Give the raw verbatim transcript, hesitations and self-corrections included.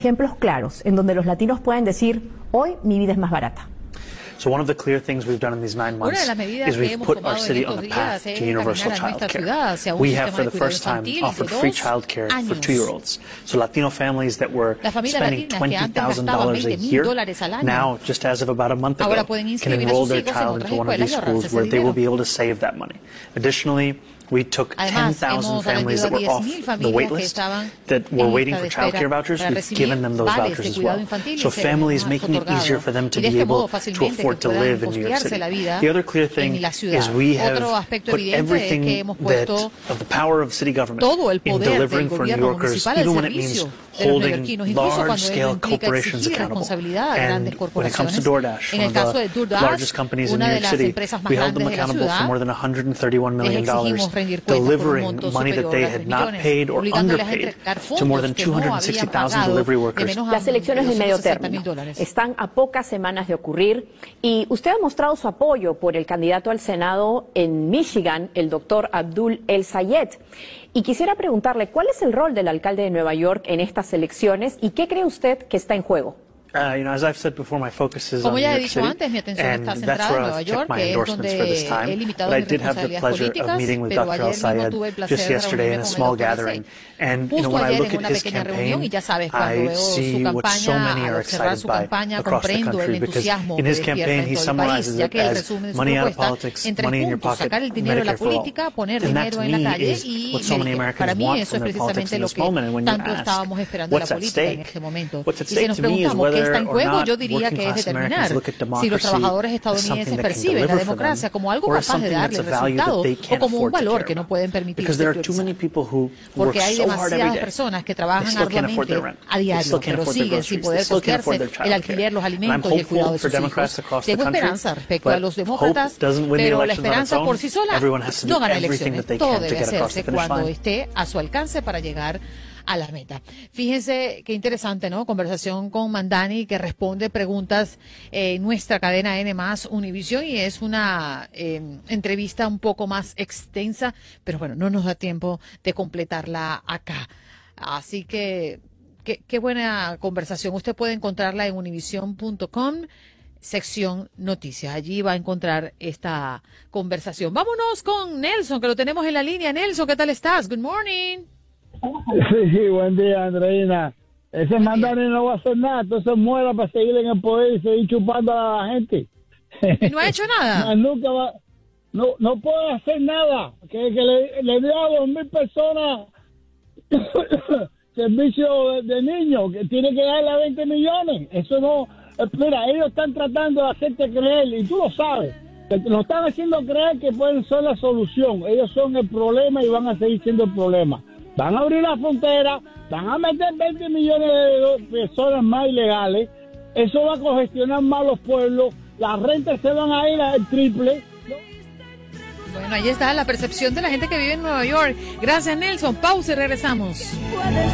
Ejemplos claros en donde los latinos pueden decir, hoy mi vida es más barata. So one of the clear things we've done in these nine months is we've put our city on the path to universal childcare. We have for the first time offered free childcare for two-year-olds. So Latino families that were spending twenty thousand dollars a year, now, just as of about a month ago, can enroll their child into one of these schools where they will be able to save that money. Additionally, we took ten thousand families that were off the wait list that were waiting for child care vouchers. We've given them those vouchers as well. So families making it easier for them to be able to afford to live in New York City. The other clear thing is we have put everything that of the power of city government in delivering for New Yorkers, even when it means holding large-scale corporations accountable. And when it comes to DoorDash, one of the largest companies in New York City, we held them accountable for more than one hundred thirty-one million dollars, delivering money that they had not paid or underpaid to more than two hundred sixty thousand delivery workers. Las elecciones del medio término están a pocas semanas de ocurrir y usted ha mostrado su apoyo por el candidato al Senado en Michigan, el doctor Abdul El-Sayed. Y quisiera preguntarle, ¿cuál es el rol del alcalde de Nueva York en estas elecciones y qué cree usted que está en juego? Uh, you know, as I've said before, my focus is Como on ya New he York dicho City, antes, mi atención está and centrada that's en where Nueva I've York, kept my que es endorsements for donde this time. he limitado But I mis did have the responsabilidades pleasure of políticas, meeting with pero Doctor ayer mismo El-Sayed tuve el placer just de yesterday in a reunirme con el small doctor gathering. And you know, justo when I ayer look en at una his pequeña reunión, y campaign, ya sabes, cuando I veo su see what so campaña, many al are observar excited su by campaña, across the comprendo el country, because entusiasmo in que his despierte campaign en he todo el país, summarizes ya it que él as resume su money out of propuesta politics, en tres money in your puntos: pocket, sacar el dinero de la Medicare for all. política, poner And that dinero to en la me calle is y what so many Medicare. Para Americans mí want eso from es their politics precisamente in lo this moment. And que when you tanto ask estábamos esperando de la what's at política en stake, este momento. what's at Y si stake nos to me is preguntamos qué está whether en or juego, not yo diría working que es class Americans determinar look at si los democracy trabajadores as estadounidenses something that can perciben la deliver for them, democracia como algo or as capaz de something darle that's a value resultado that they o can't como un afford to valor care que no about. pueden permitirse Because there are too priorizar. many people who work Porque hay so hard every demasiadas day. personas que They trabajan still can't afford their arduamente rent. a They diario, still can't pero afford their siguen sin groceries. They poder still can't afford costearse their el childcare. alquiler, los And I'm alimentos y el cuidado hopeful de for sus Democrats hijos. across the Tengo country, esperanza respecto a but los hope demócratas, doesn't win the pero la elections on its esperanza own. por sí sola Everyone has to do no gana everything elecciones. that they Todo can to debe get across the hacerse finish cuando line. esté a su alcance para llegar a la meta. Fíjense qué interesante, ¿no? Conversación con Mamdani, que responde preguntas en eh, nuestra cadena N más Univisión, y es una eh, entrevista un poco más extensa, pero bueno, no nos da tiempo de completarla acá. Así que qué, qué buena conversación. Usted puede encontrarla en univision punto com, sección noticias. Allí va a encontrar esta conversación. Vámonos con Nelson, que lo tenemos en la línea. Nelson, ¿qué tal estás? Good morning. Sí, buen día, Andreina. Ese Mamdani no va a hacer nada, entonces muera para seguir en el poder y seguir chupando a la gente. ¿Y no ha hecho nada? Nunca va, no, no puede hacer nada. Que, que le, le dio a dos mil personas servicio de, de niños, que tiene que darle a veinte millones. Eso no. Mira, ellos están tratando de hacerte creer, y tú lo sabes. Lo están haciendo creer que pueden ser la solución. Ellos son el problema y van a seguir siendo el problema. Van a abrir la frontera, van a meter veinte millones de personas más ilegales. Eso va a congestionar más los pueblos. Las rentas se van a ir al triple. Bueno, ahí está la percepción de la gente que vive en Nueva York. Gracias, Nelson. Pausa y regresamos.